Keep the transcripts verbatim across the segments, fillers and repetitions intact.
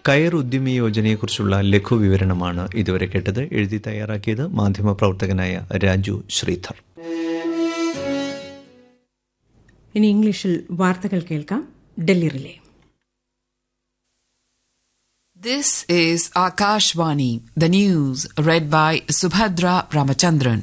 കയർ ഉദ്യമി യോജനയെക്കുറിച്ചുള്ള ലഘുവിവരണമാണ് ഇതുവരെ കേട്ടത്. എഴുതി തയ്യാറാക്കിയത് മാധ്യമപ്രവർത്തകനായ രാജു ശ്രീധർ. ഇനി ഇംഗ്ലീഷിൽ വാർത്തകൾ കേൾക്കാം. Delhi relay. This is Akashvani, the news read by Subhadra Ramachandran.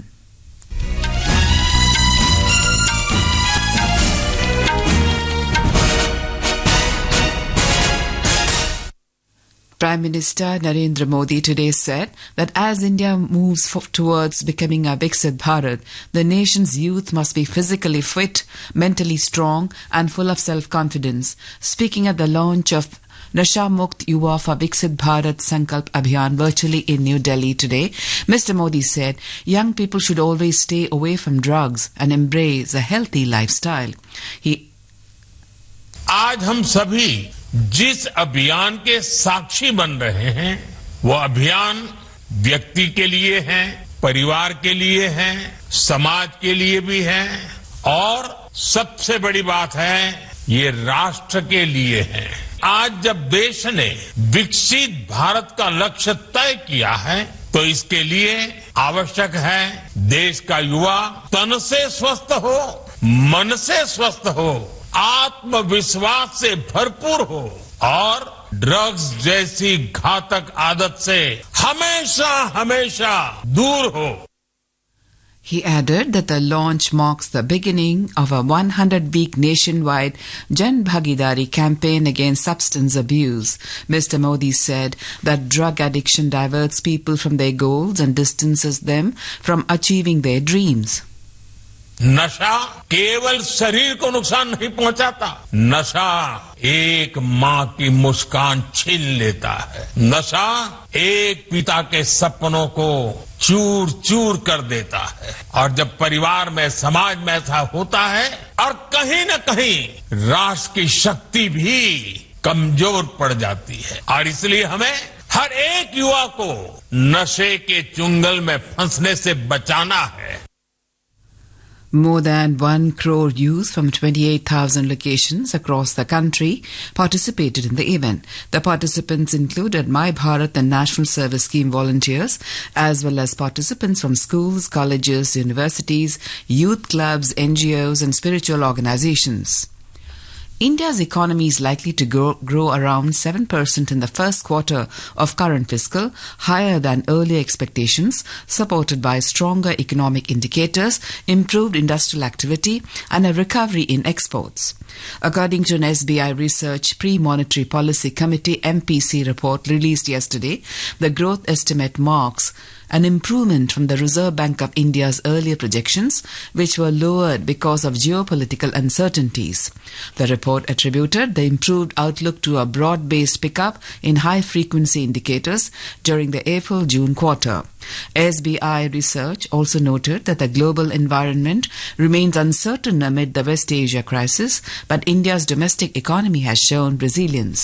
Prime Minister Narendra Modi today said that as India moves towards becoming a Viksit Bharat, the nation's youth must be physically fit, mentally strong and full of self-confidence. Speaking at the launch of Nasha Mukt Yuva for Viksit Bharat Sankalp Abhiyan virtually in New Delhi today, Mister Modi said young people should always stay away from drugs and embrace a healthy lifestyle. He आज हम सभी जिस अभियान के साक्षी बन रहे हैं वो अभियान व्यक्ति के लिए है, परिवार के लिए है, समाज के लिए भी है और सबसे बड़ी बात है ये राष्ट्र के लिए है. आज जब देश ने विकसित भारत का लक्ष्य तय किया है तो इसके लिए आवश्यक है देश का युवा तन से स्वस्थ हो, मन से स्वस्थ हो, आत्मविश्वास से भरपूर हो और ड्रग्स जैसी घातक आदत से हमेशा हमेशा दूर हो. He added that the launch marks the beginning of a one hundred week nationwide Jan Bhagidari campaign against substance abuse. Mister Modi said that drug addiction diverts people from their goals and distances them from achieving their dreams. नशा केवल शरीर को नुकसान नहीं पहुंचाता, नशा एक माँ की मुस्कान छीन लेता है. नशा एक पिता के सपनों को चूर चूर कर देता है और जब परिवार में, समाज में ऐसा होता है और कहीं न कहीं राष्ट्र की शक्ति भी कमजोर पड़ जाती है. और इसलिए हमें हर एक युवा को नशे के चुंगल में फंसने से बचाना है. More than one crore youths from twenty-eight thousand locations across the country participated in the event. The participants included My Bharat and National Service Scheme volunteers, as well as participants from schools, colleges, universities, youth clubs, N G Os and spiritual organizations. India's economy is likely to grow, grow around seven percent in the first quarter of current fiscal, higher than earlier expectations, supported by stronger economic indicators, improved industrial activity, and a recovery in exports. According to an S B I Research Pre-Monetary Policy Committee M P C report released yesterday, the growth estimate marks an improvement from the Reserve Bank of India's earlier projections, which were lowered because of geopolitical uncertainties. The report attributed the improved outlook to a broad-based pickup in high-frequency indicators during the April-June quarter. S B I Research also noted that the global environment remains uncertain amid the West Asia crisis, but India's domestic economy has shown resilience.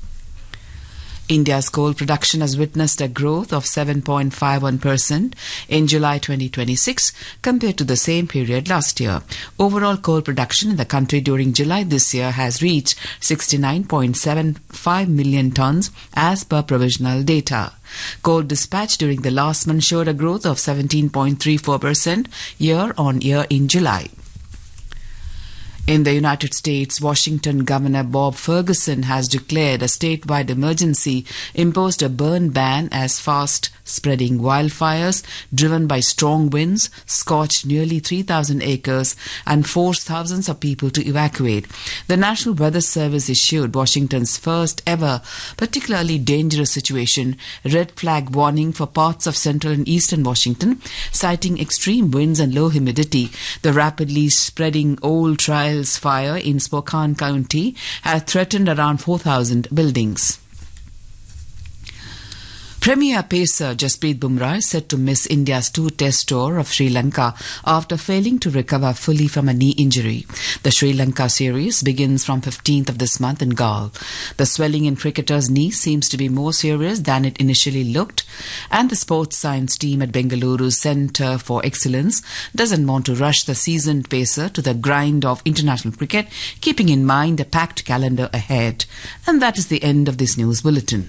India's coal production has witnessed a growth of seven point five one percent in July twenty twenty-six compared to the same period last year. Overall coal production in the country during July this year has reached sixty-nine point seven five million tons as per provisional data. Coal dispatch during the last month showed a growth of seventeen point three four percent year on year in July. In the United States, Washington Governor Bob Ferguson has declared a statewide emergency, imposed a burn ban as fast-spreading wildfires driven by strong winds scorched nearly three thousand acres and forced thousands of people to evacuate. The National Weather Service issued Washington's first ever particularly dangerous situation red flag warning for parts of central and eastern Washington, citing extreme winds and low humidity. The rapidly spreading Old Trials fire in Spokane County has threatened around four thousand buildings. Premier pacer Jasprit Bumrah is set to miss India's two-test tour of Sri Lanka after failing to recover fully from a knee injury. The Sri Lanka series begins from fifteenth of this month in Galle. The swelling in cricketer's knee seems to be more serious than it initially looked, and the sports science team at Bengaluru's Centre for Excellence doesn't want to rush the seasoned pacer to the grind of international cricket, keeping in mind a packed calendar ahead. And that is the end of this news bulletin.